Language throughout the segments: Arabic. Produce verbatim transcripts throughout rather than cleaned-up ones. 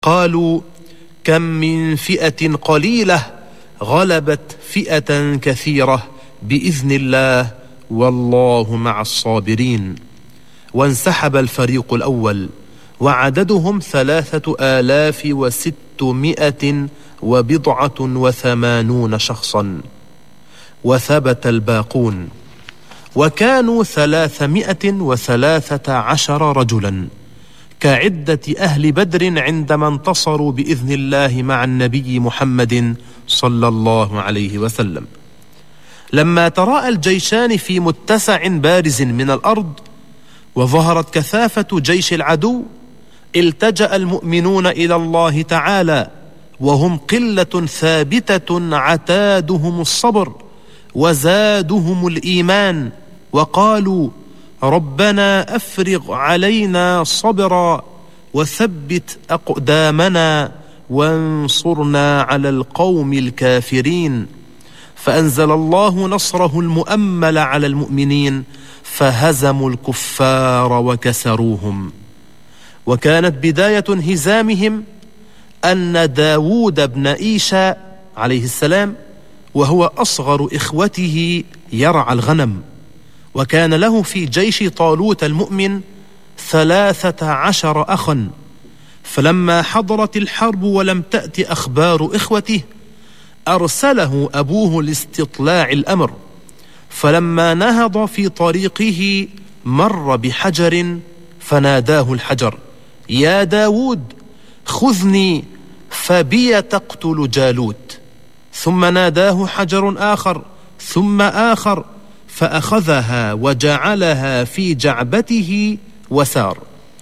قالوا كم من فئة قليلة غلبت فئة كثيرة بإذن الله والله مع الصابرين. وانسحب الفريق الأول وعددهم ثلاثة آلاف وستمائة وبضعة وثمانون شخصا، وثبت الباقون وكانوا ثلاثمائة وثلاثة عشر رجلا كعدة أهل بدر عندما انتصروا بإذن الله مع النبي محمد صلى الله عليه وسلم. لما تراءى الجيشان في متسع بارز من الأرض وظهرت كثافة جيش العدو، التجأ المؤمنون إلى الله تعالى وهم قلة ثابتة عتادهم الصبر وزادهم الإيمان، وقالوا ربنا أفرغ علينا صبرا وثبت أقدامنا وانصرنا على القوم الكافرين. فأنزل الله نصره المؤمل على المؤمنين فهزموا الكفار وكسروهم. وكانت بداية انهزامهم أن داود بن إيشا عليه السلام وهو أصغر إخوته يرعى الغنم، وكان له في جيش طالوت المؤمن ثلاثة عشر أخا، فلما حضرت الحرب ولم تأت أخبار إخوته أرسله أبوه لاستطلاع الأمر، فلما نهض في طريقه مر بحجر فناداه الحجر يا داود خذني فبي تقتل جالوت، ثم ناداه حجر آخر ثم آخر فأخذها وجعلها في جعبته وسار،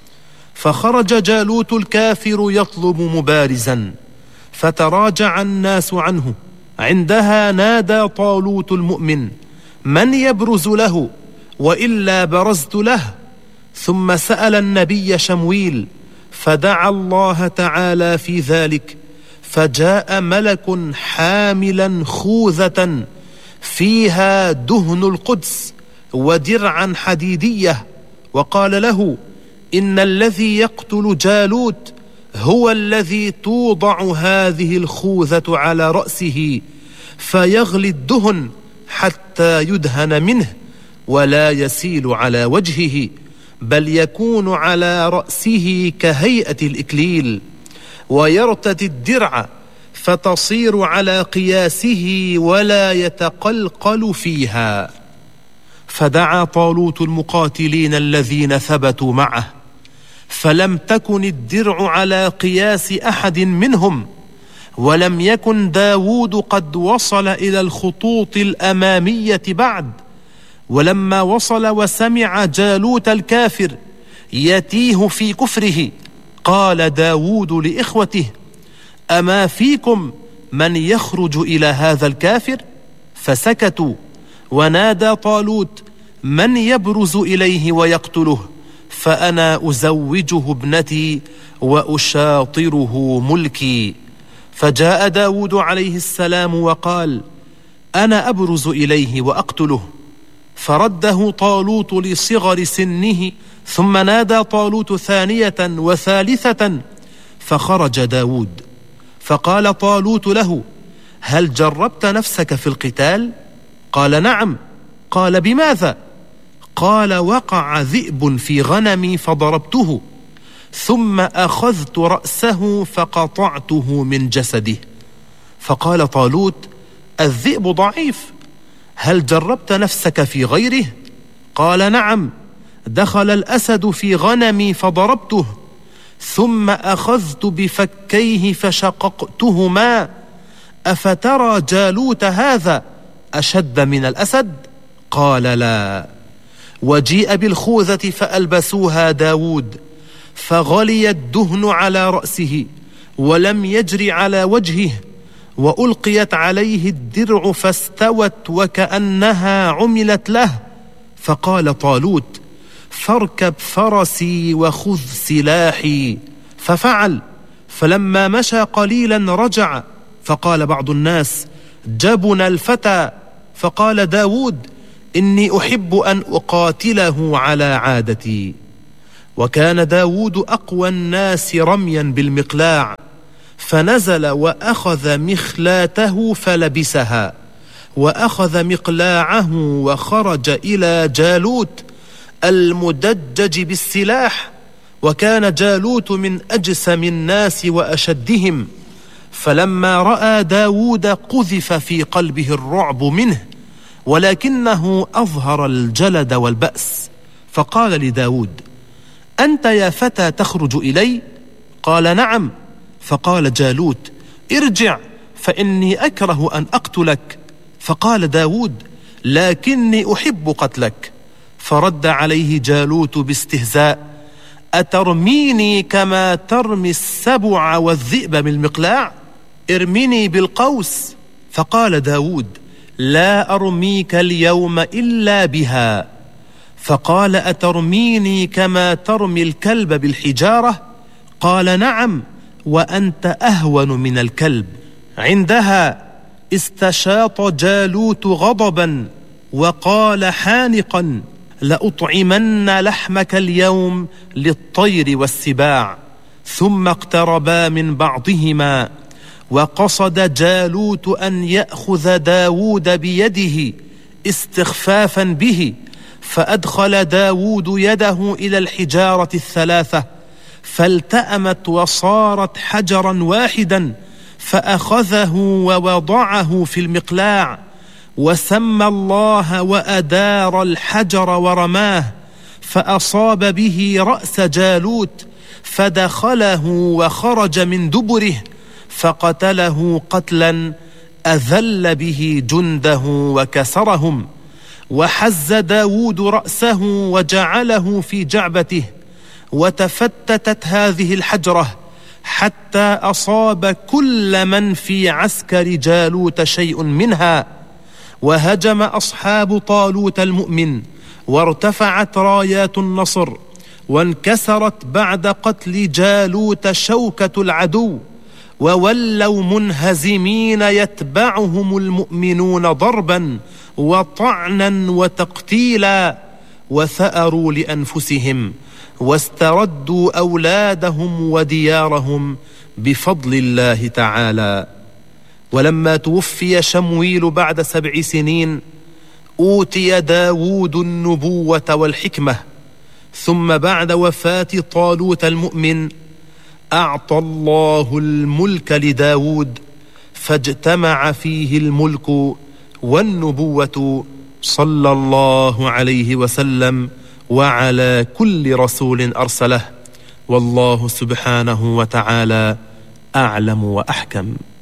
فخرج جالوت الكافر يطلب مبارزا فتراجع الناس عنه. عندها نادى طالوت المؤمن من يبرز له وإلا برزت له، ثم سأل النبي شمويل فدعا الله تعالى في ذلك، فجاء ملك حاملا خوذة فيها دهن القدس ودرعا حديدية، وقال له إن الذي يقتل جالوت هو الذي توضع هذه الخوذة على رأسه فيغلي الدهن حتى يدهن منه ولا يسيل على وجهه، بل يكون على رأسه كهيئة الإكليل، ويرتدي الدرع فتصير على قياسه ولا يتقلقل فيها. فدعا طالوت المقاتلين الذين ثبتوا معه، فلم تكن الدرع على قياس أحد منهم، ولم يكن داود قد وصل إلى الخطوط الأمامية بعد. ولما وصل وسمع جالوت الكافر يتيه في كفره قال داود لإخوته أما فيكم من يخرج إلى هذا الكافر؟ فسكتوا. ونادى طالوت من يبرز إليه ويقتله؟ فأنا أزوجه ابنتي وأشاطره ملكي. فجاء داود عليه السلام وقال أنا أبرز إليه وأقتله. فرده طالوت لصغر سنه، ثم نادى طالوت ثانية وثالثة فخرج داود. فقال طالوت له هل جربت نفسك في القتال؟ قال نعم. قال بماذا؟ قال وقع ذئب في غنمي فضربته، ثم أخذت رأسه فقطعته من جسده. فقال طالوت الذئب ضعيف، هل جربت نفسك في غيره؟ قال نعم، دخل الأسد في غنمي فضربته، ثم أخذت بفكيه فشققتهما. أفترى جالوت هذا أشد من الأسد؟ قال لا. وجيء بالخوذة فألبسوها داود، فغلي الدهن على رأسه ولم يجر على وجهه، وألقيت عليه الدرع فاستوت وكأنها عملت له. فقال طالوت فاركب فرسي وخذ سلاحي، ففعل. فلما مشى قليلا رجع، فقال بعض الناس جبن الفتى. فقال داود إني أحب أن أقاتله على عادتي. وكان داود أقوى الناس رميا بالمقلاع، فنزل وأخذ مخلاته فلبسها، وأخذ مقلاعه وخرج إلى جالوت المدجج بالسلاح، وكان جالوت من أجسم الناس وأشدهم. فلما رأى داود قذف في قلبه الرعب منه، ولكنه أظهر الجلد والبأس، فقال لداود: أنت يا فتى تخرج إلي؟ قال: نعم. فقال جالوت: ارجع فإني أكره أن أقتلك. فقال داود: لكني أحب قتلك. فرد عليه جالوت باستهزاء: أترميني كما ترمي السبع والذئب بالمقلاع؟ ارمني بالقوس. فقال داود: لا أرميك اليوم إلا بها. فقال: أترميني كما ترمي الكلب بالحجارة؟ قال: نعم، وأنت أهون من الكلب. عندها استشاط جالوت غضبا وقال حانقا: لأطعمن لحمك اليوم للطير والسباع. ثم اقتربا من بعضهما، وقصد جالوت أن يأخذ داود بيده استخفافا به، فأدخل داود يده إلى الحجارة الثلاثة فالتأمت وصارت حجرا واحدا، فأخذه ووضعه في المقلاع، وسمى الله وأدار الحجر ورماه، فأصاب به رأس جالوت فدخله وخرج من دبره، فقتله قتلا أذل به جنده وكسرهم. وحز داود رأسه وجعله في جعبته، وتفتتت هذه الحجرة حتى أصاب كل من في عسكر جالوت شيء منها. وهجم أصحاب طالوت المؤمن، وارتفعت رايات النصر، وانكسرت بعد قتل جالوت شوكة العدو، وولوا منهزمين يتبعهم المؤمنون ضربا وطعنا وتقتيلا، وثأروا لأنفسهم واستردوا أولادهم وديارهم بفضل الله تعالى. ولما توفي شمويل بعد سبع سنين، أوتي داود النبوة والحكمة. ثم بعد وفاة طالوت المؤمن أعطى الله الملك لداود، فاجتمع فيه الملك والنبوة صلى الله عليه وسلم وعلى كل رسول أرسله، والله سبحانه وتعالى أعلم وأحكم.